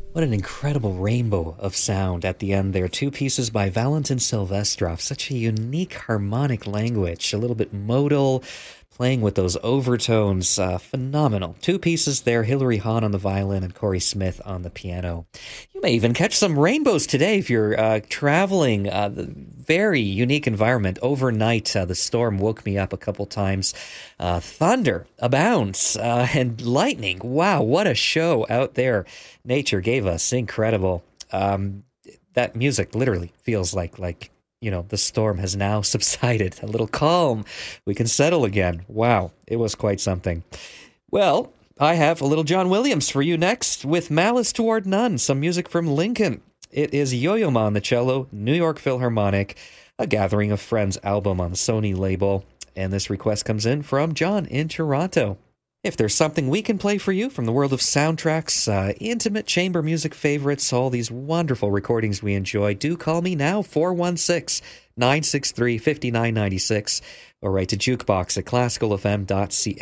What an incredible rainbow of sound at the end there. Two pieces by Valentin Silvestrov. Such a unique harmonic language. A little bit modal, playing with those overtones. Phenomenal. Two pieces there. Hilary Hahn on the violin and Corey Smith on the piano. You may even catch some rainbows today if you're traveling. The very unique environment. Overnight, the storm woke me up a couple times. Thunder abounds and lightning. Wow, what a show out there nature gave us. Incredible. That music literally feels like the storm has now subsided. A little calm. We can settle again. Wow, it was quite something. Well, I have a little John Williams for you next with Malice Toward None, some music from Lincoln. It is Yo-Yo Ma on the cello, New York Philharmonic, a Gathering of Friends album on the Sony label. And this request comes in from John in Toronto. If there's something we can play for you from the world of soundtracks, intimate chamber music favorites, all these wonderful recordings we enjoy, do call me now, 416-963-5996, or write to jukebox@classicalfm.ca.